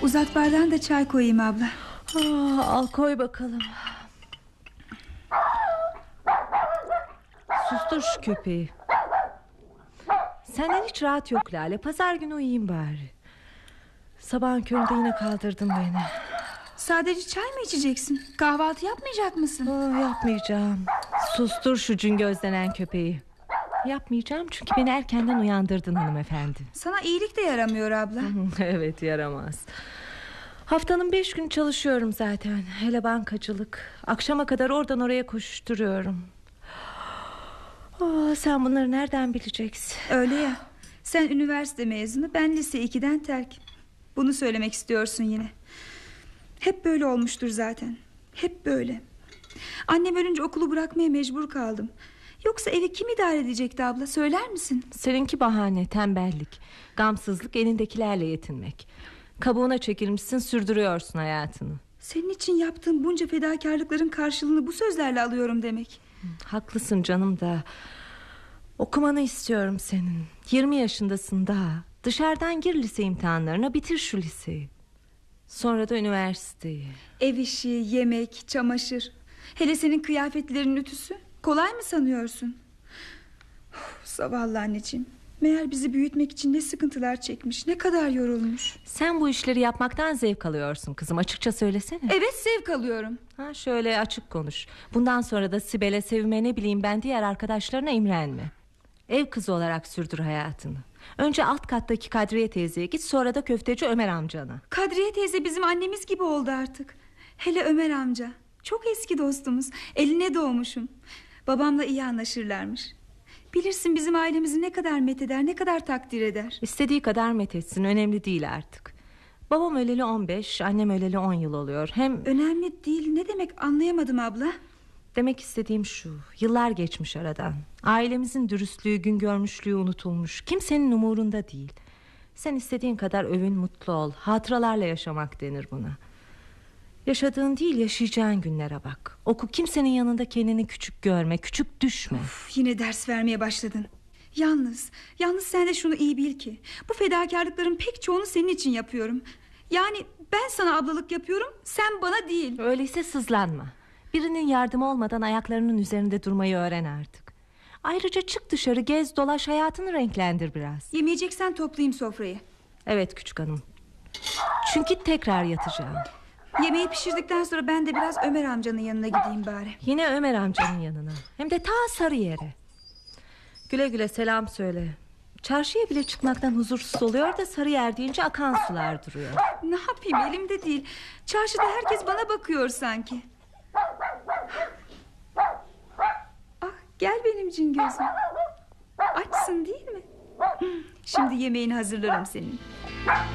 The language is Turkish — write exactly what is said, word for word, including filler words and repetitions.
Uzat bardağını da çay koyayım abla. Aa, al koy bakalım. Sustur şu köpeği. Senden hiç rahat yok Lale. Pazar günü uyuyayım bari. Sabahın köründe yine kaldırdın beni. Sadece çay mı içeceksin? Kahvaltı yapmayacak mısın? Oh, yapmayacağım. Sustur şu cingöz denen köpeği. Yapmayacağım çünkü beni erkenden uyandırdın hanımefendi. Sana iyilik de yaramıyor abla. Evet, yaramaz. Haftanın beş gün çalışıyorum zaten. Hele bankacılık. Akşama kadar oradan oraya koşuşturuyorum. Oh, sen bunları nereden bileceksin? Öyle ya. Sen üniversite mezunu, ben lise ikiden terk. Bunu söylemek istiyorsun yine. Hep böyle olmuştur zaten. Hep böyle. Annem ölünce okulu bırakmaya mecbur kaldım. Yoksa evi kim idare edecekti abla, söyler misin? Seninki bahane, tembellik, gamsızlık, elindekilerle yetinmek. Kabuğuna çekilmişsin, sürdürüyorsun hayatını. Senin için yaptığım bunca fedakarlıkların karşılığını bu sözlerle alıyorum demek. Haklısın canım da okumanı istiyorum senin. Yirmi yaşındasın daha. Dışarıdan gir lise imtihanlarına, bitir şu liseyi. Sonra da üniversiteyi. Ev işi, yemek, çamaşır. Hele senin kıyafetlerin ütüsü. Kolay mı sanıyorsun? Of, zavallı anneciğim. Meğer bizi büyütmek için ne sıkıntılar çekmiş, ne kadar yorulmuş. Sen bu işleri yapmaktan zevk alıyorsun kızım, açıkça söylesene. Evet, zevk alıyorum. Ha, şöyle açık konuş. Bundan sonra da Sibel'e, Sevim'e, ne bileyim ben diğer arkadaşlarına imrenme. Ev kızı olarak sürdür hayatını. Önce alt kattaki Kadriye teyzeye git, sonra da köfteci Ömer amcana. Kadriye teyze bizim annemiz gibi oldu artık. Hele Ömer amca, çok eski dostumuz. Eline doğmuşum. Babamla iyi anlaşırlarmış. Bilirsin bizim ailemizi ne kadar metheder, ne kadar takdir eder. İstediği kadar methetsin, önemli değil artık. Babam öleli on beş, annem öleli on yıl oluyor. Hem önemli değil ne demek, anlayamadım abla. Demek istediğim şu: yıllar geçmiş aradan. Ailemizin dürüstlüğü, gün görmüşlüğü unutulmuş. Kimsenin umurunda değil. Sen istediğin kadar övün, mutlu ol. Hatıralarla yaşamak denir buna. Yaşadığın değil, yaşayacağın günlere bak. Oku, kimsenin yanında kendini küçük görme, küçük düşme. Of, yine ders vermeye başladın. Yalnız, yalnız sen de şunu iyi bil ki bu fedakarlıkların pek çoğunu senin için yapıyorum. Yani ben sana ablalık yapıyorum, sen bana değil. Öyleyse sızlanma. Birinin yardımı olmadan ayaklarının üzerinde durmayı öğren artık. Ayrıca çık dışarı, gez dolaş, hayatını renklendir biraz. Yemeyeceksen toplayayım sofrayı. Evet küçük hanım. Çünkü tekrar yatacağım. Yemeği pişirdikten sonra ben de biraz Ömer amcanın yanına gideyim bari. Yine Ömer amcanın yanına. Hem de ta Sarıyer'e. Güle güle selam söyle. Çarşıya bile çıkmaktan huzursuz oluyor da Sarıyer deyince akan sular duruyor. Ne yapayım, elimde değil. Çarşıda herkes bana bakıyor sanki. Ah, gel benim cingözüm. Açsın değil mi? Şimdi yemeğini hazırlarım senin.